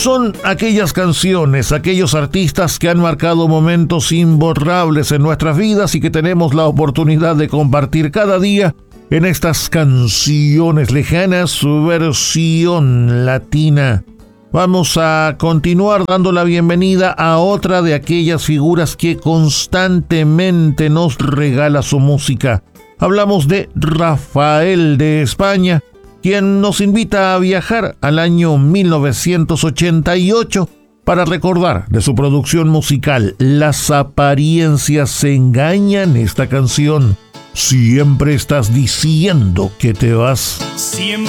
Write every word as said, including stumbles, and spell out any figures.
Son aquellas canciones, aquellos artistas que han marcado momentos imborrables en nuestras vidas y que tenemos la oportunidad de compartir cada día en estas canciones lejanas, su versión latina. Vamos a continuar dando la bienvenida a otra de aquellas figuras que constantemente nos regala su música. Hablamos de Rafael de España, quien nos invita a viajar al año mil novecientos ochenta y ocho para recordar de su producción musical Las apariencias se engañan, esta canción. Siempre estás diciendo que te vas. Siempre